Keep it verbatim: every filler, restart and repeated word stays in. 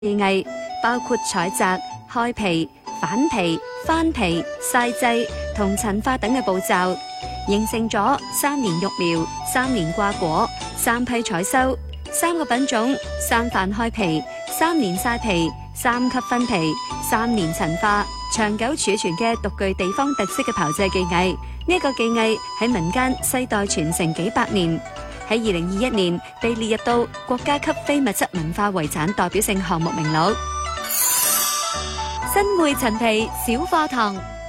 技藝，包括採摘、開皮、反皮、翻皮、曬製同陳化等嘅步驟，形成咗三年育苗、三年掛果、三批採收、三個品種、三瓣開皮、三年曬皮、三級分皮、三年陳化，長久儲存嘅獨具地方特色嘅炮製技藝。呢、這個技藝喺民間世代傳承幾百年，喺二零二一年被列入到國家級非物質文化遺產代表性項目名錄。新會陳皮小課堂。